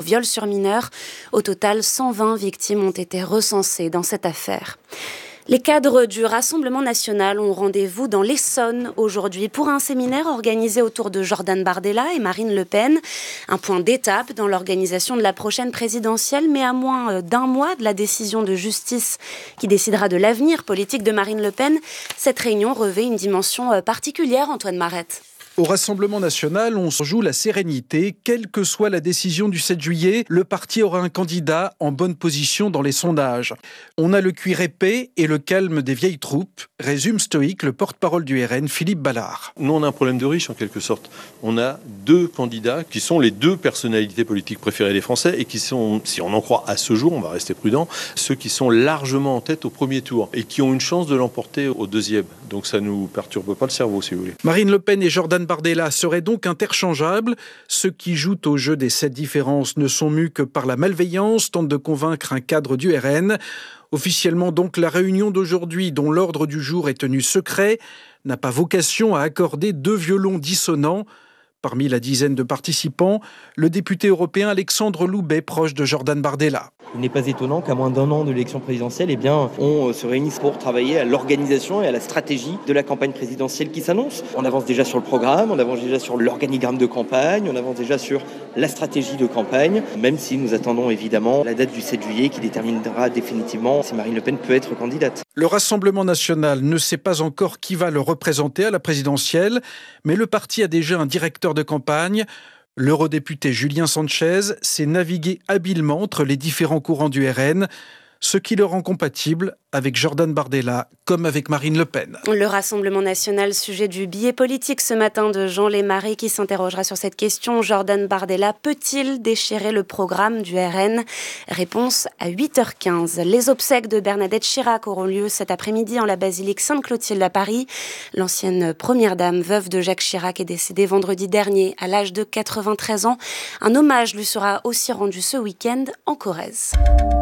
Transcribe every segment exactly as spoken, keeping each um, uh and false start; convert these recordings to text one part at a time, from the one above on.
viol sur mineurs. Au total, cent vingt victimes ont été recensées dans cette affaire. Les cadres du Rassemblement national ont rendez-vous dans l'Essonne aujourd'hui pour un séminaire organisé autour de Jordan Bardella et Marine Le Pen. Un point d'étape dans l'organisation de la prochaine présidentielle, mais à moins d'un mois de la décision de justice qui décidera de l'avenir politique de Marine Le Pen, cette réunion revêt une dimension particulière, Antoine Marette. Au Rassemblement national, on se joue la sérénité. Quelle que soit la décision du sept juillet, le parti aura un candidat en bonne position dans les sondages. On a le cuir épais et le calme des vieilles troupes, résume stoïque le porte-parole du R N, Philippe Ballard. Nous, on a un problème de riche en quelque sorte. On a deux candidats qui sont les deux personnalités politiques préférées des Français et qui sont, si on en croit à ce jour, on va rester prudent, ceux qui sont largement en tête au premier tour et qui ont une chance de l'emporter au deuxième. Donc ça ne nous perturbe pas le cerveau, si vous voulez. Marine Le Pen et Jordan Bardella seraient donc interchangeables. Ceux qui jouent au jeu des sept différences ne sont mus que par la malveillance, tentent de convaincre un cadre du R N. Officiellement donc, la réunion d'aujourd'hui, dont l'ordre du jour est tenu secret, n'a pas vocation à accorder deux violons dissonants. Parmi la dizaine de participants, le député européen Alexandre Loubet, proche de Jordan Bardella. Il n'est pas étonnant qu'à moins d'un an de l'élection présidentielle, eh bien, on se réunisse pour travailler à l'organisation et à la stratégie de la campagne présidentielle qui s'annonce. On avance déjà sur le programme, on avance déjà sur l'organigramme de campagne, on avance déjà sur la stratégie de campagne, même si nous attendons évidemment la date du sept juillet qui déterminera définitivement si Marine Le Pen peut être candidate. Le Rassemblement national ne sait pas encore qui va le représenter à la présidentielle, mais le parti a déjà un directeur de campagne. L'eurodéputé Julien Sanchez sait naviguer habilement entre les différents courants du R N, ce qui le rend compatible avec Jordan Bardella comme avec Marine Le Pen. Le Rassemblement national, sujet du billet politique ce matin de Jean Lémaré qui s'interrogera sur cette question. Jordan Bardella peut-il déchirer le programme du R N ? Réponse à huit heures quinze. Les obsèques de Bernadette Chirac auront lieu cet après-midi en la basilique Sainte-Clotilde à Paris. L'ancienne première dame, veuve de Jacques Chirac, est décédée vendredi dernier à l'âge de quatre-vingt-treize ans. Un hommage lui sera aussi rendu ce week-end en Corrèze.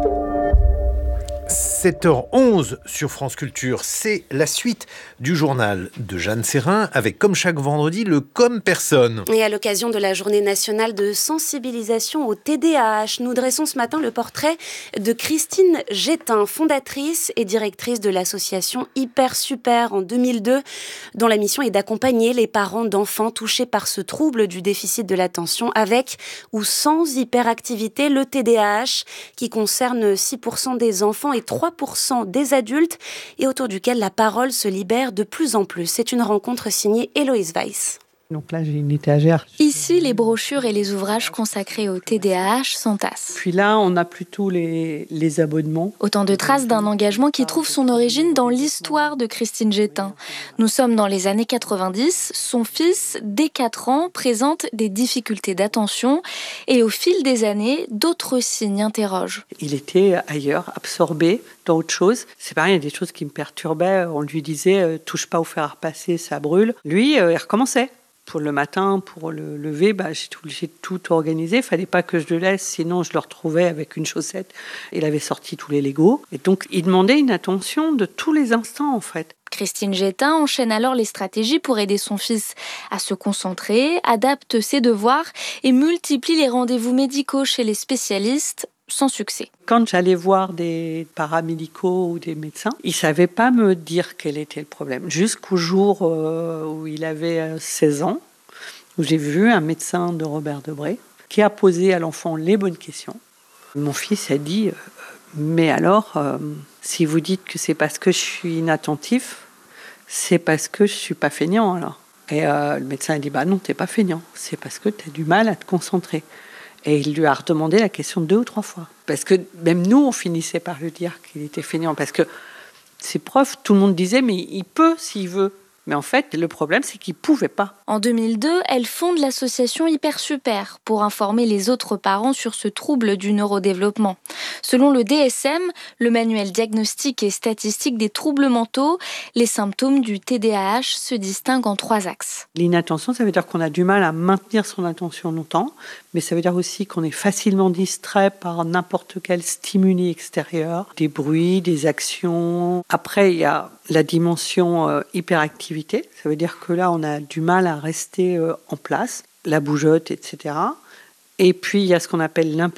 sept heures onze sur France Culture, c'est la suite du journal de Jeanne Serrin avec, comme chaque vendredi, le Comme Personne. Et à l'occasion de la journée nationale de sensibilisation au T D A H, nous dressons ce matin le portrait de Christine Gétin, fondatrice et directrice de l'association Hyper Super en deux mille deux, dont la mission est d'accompagner les parents d'enfants touchés par ce trouble du déficit de l'attention avec ou sans hyperactivité, le T D A H, qui concerne six pour cent des enfants et trois pour cent des adultes et autour duquel la parole se libère de plus en plus. C'est une rencontre signée Héloïse Weiss. Donc là, j'ai une étagère. Ici, les brochures et les ouvrages consacrés au T D A H s'entassent. Puis là, on a plutôt les, les abonnements. Autant de traces d'un engagement qui trouve son origine dans l'histoire de Christine Gétin. Nous sommes dans les années quatre-vingt-dix. Son fils, dès quatre ans, présente des difficultés d'attention et au fil des années, d'autres signes interrogent. Il était ailleurs, absorbé dans autre chose. C'est pareil, il y a des choses qui me perturbaient. On lui disait euh, « touche pas au fer à repasser, ça brûle ». Lui, euh, il recommençait. Pour le matin, pour le lever, bah, j'ai tout, j'ai tout organisé. Il ne fallait pas que je le laisse, sinon je le retrouvais avec une chaussette. Il avait sorti tous les Legos. Et donc, il demandait une attention de tous les instants, en fait. Christine Gétin enchaîne alors les stratégies pour aider son fils à se concentrer, adapte ses devoirs et multiplie les rendez-vous médicaux chez les spécialistes, sans succès. Quand j'allais voir des paramédicaux ou des médecins, ils ne savaient pas me dire quel était le problème. Jusqu'au jour euh, où il avait seize ans, où j'ai vu un médecin de Robert Debré qui a posé à l'enfant les bonnes questions. Mon fils a dit euh, « Mais alors, euh, si vous dites que c'est parce que je suis inattentif, c'est parce que je ne suis pas feignant alors ?» Et euh, le médecin a dit bah « Non, tu n'es pas feignant, c'est parce que tu as du mal à te concentrer. » Et il lui a redemandé la question deux ou trois fois. Parce que même nous, on finissait par lui dire qu'il était feignant. Parce que ses profs, tout le monde disait, mais il peut s'il veut. Mais en fait, le problème, c'est qu'il ne pouvait pas. En deux mille deux, elle fonde l'association Hyper Super pour informer les autres parents sur ce trouble du neurodéveloppement. Selon le D S M, le manuel diagnostique et statistique des troubles mentaux, les symptômes du T D A H se distinguent en trois axes. L'inattention, ça veut dire qu'on a du mal à maintenir son attention longtemps, mais ça veut dire aussi qu'on est facilement distrait par n'importe quel stimuli extérieur, des bruits, des actions. Après, il y a la dimension euh, hyperactivité, ça veut dire que là, on a du mal à rester euh, en place, la bougeotte, et cetera. Et puis, il y a ce qu'on appelle l'impulsivité.